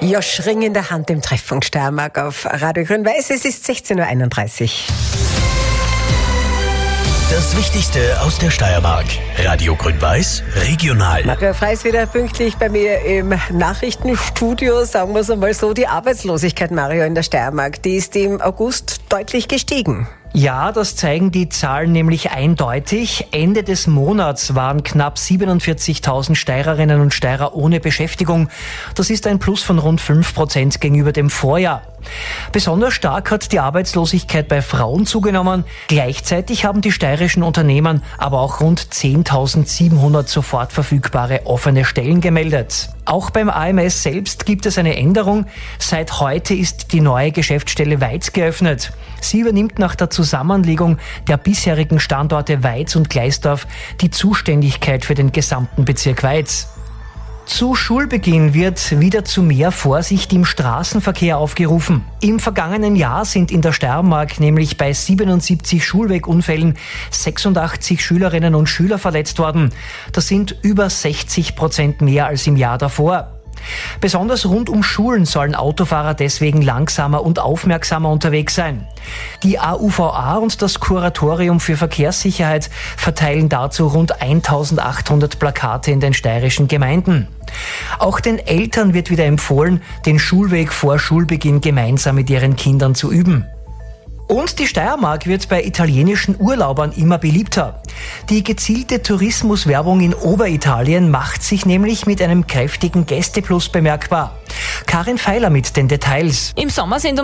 Josh Ring in der Hand im Treffpunkt Steiermark auf Radio Grün-Weiß. Es ist 16.31 Uhr. Das Wichtigste aus der Steiermark. Radio Grün-Weiß, regional. Mario Frey ist wieder pünktlich bei mir im Nachrichtenstudio. Sagen wir es einmal so, die Arbeitslosigkeit, Mario, in der Steiermark, die ist im August deutlich gestiegen. Ja, das zeigen die Zahlen nämlich eindeutig. Ende des Monats waren knapp 47.000 Steirerinnen und Steirer ohne Beschäftigung. Das ist ein Plus von rund 5% gegenüber dem Vorjahr. Besonders stark hat die Arbeitslosigkeit bei Frauen zugenommen. Gleichzeitig haben die steirischen Unternehmen aber auch rund 10.700 sofort verfügbare offene Stellen gemeldet. Auch beim AMS selbst gibt es eine Änderung. Seit heute ist die neue Geschäftsstelle Weiz geöffnet. Sie übernimmt nach der Zusammenlegung der bisherigen Standorte Weiz und Gleisdorf die Zuständigkeit für den gesamten Bezirk Weiz. Zu Schulbeginn wird wieder zu mehr Vorsicht im Straßenverkehr aufgerufen. Im vergangenen Jahr sind in der Steiermark nämlich bei 77 Schulwegunfällen 86 Schülerinnen und Schüler verletzt worden. Das sind über 60% mehr als im Jahr davor. Besonders rund um Schulen sollen Autofahrer deswegen langsamer und aufmerksamer unterwegs sein. Die AUVA und das Kuratorium für Verkehrssicherheit verteilen dazu rund 1.800 Plakate in den steirischen Gemeinden. Auch den Eltern wird wieder empfohlen, den Schulweg vor Schulbeginn gemeinsam mit ihren Kindern zu üben. Und die Steiermark wird bei italienischen Urlaubern immer beliebter. Die gezielte Tourismuswerbung in Oberitalien macht sich nämlich mit einem kräftigen Gästeplus bemerkbar. Karin Feiler mit den Details. Im Sommer sind um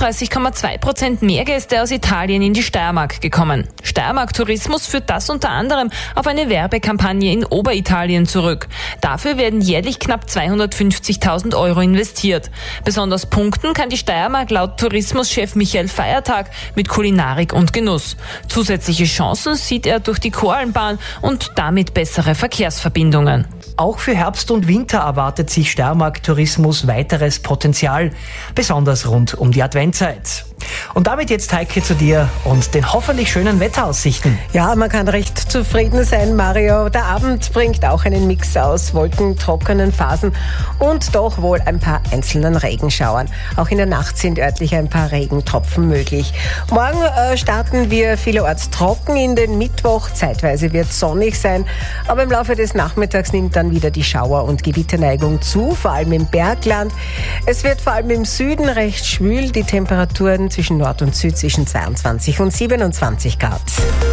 36,2% mehr Gäste aus Italien in die Steiermark gekommen. Steiermark Tourismus führt das unter anderem auf eine Werbekampagne in Oberitalien zurück. Dafür werden jährlich knapp 250.000 Euro investiert. Besonders punkten kann die Steiermark laut Tourismuschef Michael Feiertag mit Kulinarik und Genuss. Zusätzliche Chancen sieht er durch die Koralmbahn und damit bessere Verkehrsverbindungen. Auch für Herbst und Winter erwartet sich Steiermark Tourismus weiteres Potenzial, besonders rund um die Adventzeit. Und damit jetzt, Heike, zu dir und den hoffentlich schönen Wetteraussichten. Ja, man kann recht zufrieden sein, Mario. Der Abend bringt auch einen Mix aus wolkentrockenen Phasen und doch wohl ein paar einzelnen Regenschauern. Auch in der Nacht sind örtlich ein paar Regentropfen möglich. Morgen starten wir vielerorts trocken in den Mittwoch. Zeitweise wird es sonnig sein, aber im Laufe des Nachmittags nimmt dann wieder die Schauer- und Gewitterneigung zu, vor allem im Bergland. Es wird vor allem im Süden recht schwül, die Temperaturen zwischen Nord und Süd zwischen 22 und 27 Grad.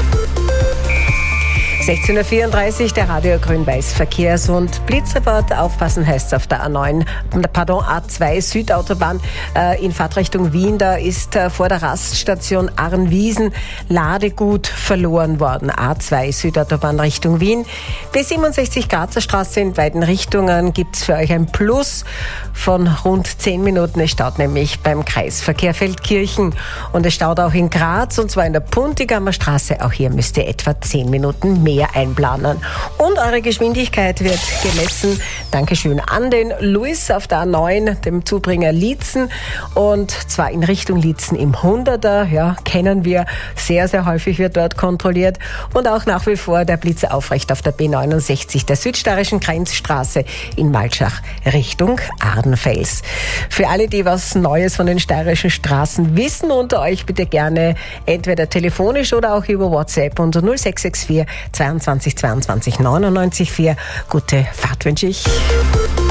16.34 Uhr, der Radio Grün-Weiß Verkehrs- und Blitzreport. Aufpassen heißt es auf der A2 Südautobahn in Fahrtrichtung Wien. Da ist vor der Raststation Arnwiesen Ladegut verloren worden. A2 Südautobahn Richtung Wien. B67 Grazer Straße in beiden Richtungen gibt es für euch ein Plus von rund 10 Minuten. Es staut nämlich beim Kreisverkehr Feldkirchen. Und es staut auch in Graz, und zwar in der Puntigamer Straße. Auch hier müsst ihr etwa 10 Minuten mehr einplanen. Und eure Geschwindigkeit wird gemessen. Dankeschön an den Luis auf der A9, dem Zubringer Liezen. Und zwar in Richtung Liezen im 100er. Ja, kennen wir. Sehr, sehr häufig wird dort kontrolliert. Und auch nach wie vor der Blitz aufrecht auf der B69, der südsteirischen Grenzstraße in Malschach Richtung Ardenfels. Für alle, die was Neues von den steirischen Straßen wissen, unter euch bitte gerne entweder telefonisch oder auch über WhatsApp unter 0664 22 22 99 4. Gute Fahrt wünsche ich.